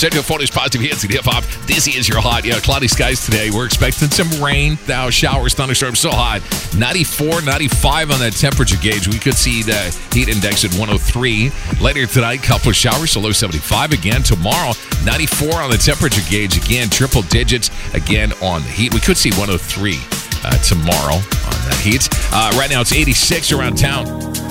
Central Florida's positive hits and hip hop. This is your hot, cloudy skies today. We're expecting some rain, showers, thunderstorms. So hot. 94, 95 on that temperature gauge. We could see the heat index at 103. Later tonight, couple of showers, so low 75 again. Tomorrow, 94 on the temperature gauge again. Triple digits again on the heat. We could see 103 tomorrow on that heat. Right now, it's 86 around town.